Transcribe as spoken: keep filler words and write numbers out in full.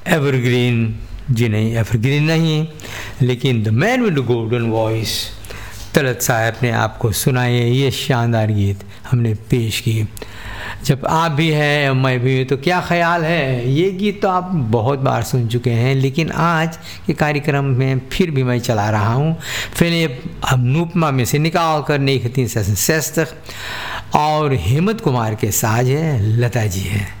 Evergreen जी नहीं, evergreen नहीं, लेकिन the man with the golden voice Talat साहब ने आपको सुनाए ये शानदार गीत हमने पेश की। जब आप भी हैं मैं भी हूँ तो क्या ख्याल है, ये गीत तो आप बहुत बार सुन चुके हैं, लेकिन आज के कार्यक्रम में फिर भी मैं चला रहा हूँ। फिर ये अब अनुपमा में से निकाल कर नहीं तीन सेशन और हेमंत कुमार के साज है, लता जी है।